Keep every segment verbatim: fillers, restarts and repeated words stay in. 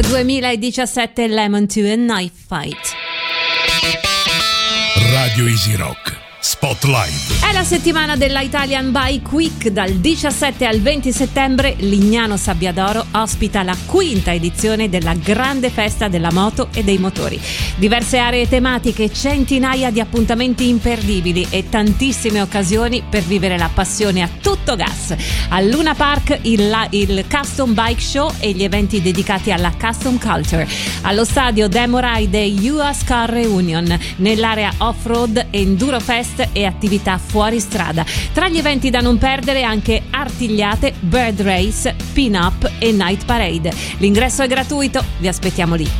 duemiladiciassette, Lemon due e Knife Fight. Radio Easy Rock Spotlight. È la settimana della Italian Bike Week. Dal diciassette al venti settembre Lignano Sabbiadoro ospita la quinta edizione della grande festa della moto e dei motori. Diverse aree tematiche, centinaia di appuntamenti imperdibili e tantissime occasioni per vivere la passione a tutto gas. Al Luna Park il, il Custom Bike Show e gli eventi dedicati alla Custom Culture. Allo stadio Demo Ride e U S Car Reunion. Nell'area Off-Road, Enduro Fest e attività fuori strada. Tra gli eventi da non perdere anche artigliate, bird race, pin-up e night parade. L'ingresso è gratuito, vi aspettiamo lì.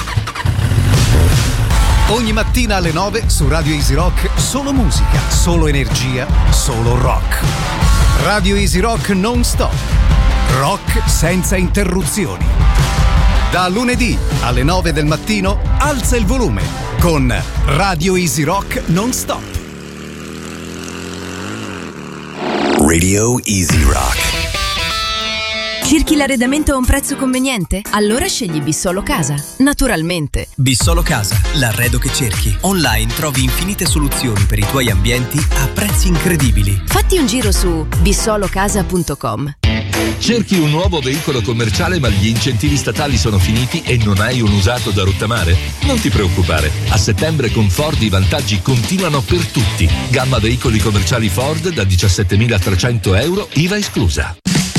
Ogni mattina alle nove su Radio Easy Rock solo musica, solo energia, solo rock. Radio Easy Rock non stop. Rock senza interruzioni. Da lunedì alle nove del mattino alza il volume con Radio Easy Rock non stop. Radio Easy Rock. Cerchi l'arredamento a un prezzo conveniente? Allora scegli Bissolo Casa. Naturalmente. Bissolo Casa, l'arredo che cerchi. Online trovi infinite soluzioni per i tuoi ambienti a prezzi incredibili. Fatti un giro su bissolo casa punto com. Cerchi un nuovo veicolo commerciale ma gli incentivi statali sono finiti e non hai un usato da rottamare? Non ti preoccupare, a settembre con Ford i vantaggi continuano per tutti. Gamma veicoli commerciali Ford da diciassettemilatrecento euro, I V A esclusa.